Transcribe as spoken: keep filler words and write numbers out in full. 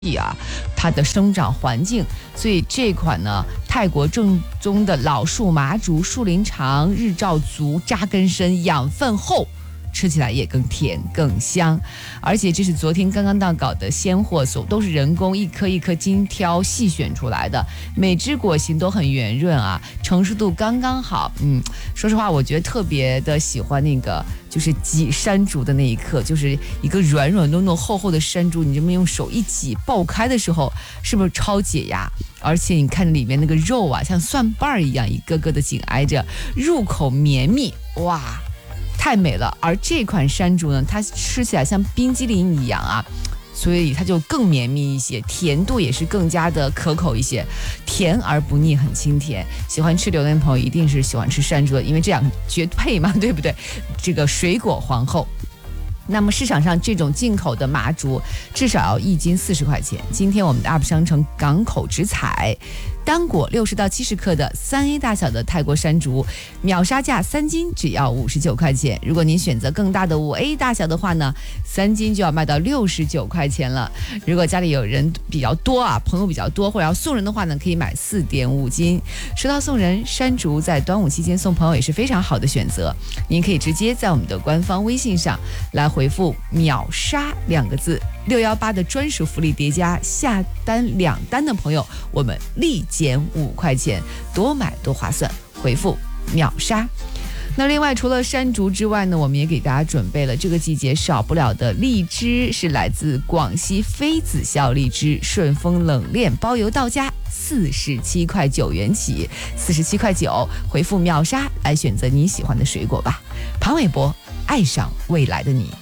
啊，它的生长环境，所以这款呢，泰国正宗的老树麻竹，树龄长，日照足，扎根深，养分厚。吃起来也更甜更香，而且这是昨天刚刚到稿的鲜货所，都是人工一颗一颗精挑细选出来的，每只果形都很圆润啊，成熟度刚刚好。嗯，说实话，我觉得特别的喜欢那个，就是挤山竹的那一刻，就是一个软软糯糯厚厚的山竹，你这么用手一挤爆开的时候，是不是超解压？而且你看里面那个肉啊，像蒜瓣一样一个个的紧挨着，入口绵密，哇！太美了，而这款山竹呢，它吃起来像冰激凌一样啊，所以它就更绵密一些，甜度也是更加的可口一些，甜而不腻，很清甜。喜欢吃榴莲的朋友一定是喜欢吃山竹的，因为这样绝配嘛，对不对？这个水果皇后。那么市场上这种进口的麻竹至少要一斤四十块钱。今天我们的 U P 商城港口直采，单果六十到七十克的三 A 大小的泰国山竹，秒杀价三斤只要五十九块钱。如果您选择更大的五 A 大小的话呢，三斤就要卖到六十九块钱了。如果家里有人比较多啊，朋友比较多，或者要送人的话呢，可以买四点五斤。说到送人，山竹在端午期间送朋友也是非常好的选择。您可以直接在我们的官方微信上来回复秒杀两个字，六一八的专属福利叠加，下单两单的朋友我们立减五块钱，多买多划算，回复秒杀。那另外除了山竹之外呢，我们也给大家准备了这个季节少不了的荔枝，是来自广西妃子笑荔枝，顺丰冷链包邮到家，四十七块九元起，四十七块九，回复秒杀来选择你喜欢的水果吧。庞玮柏，爱上未来的你。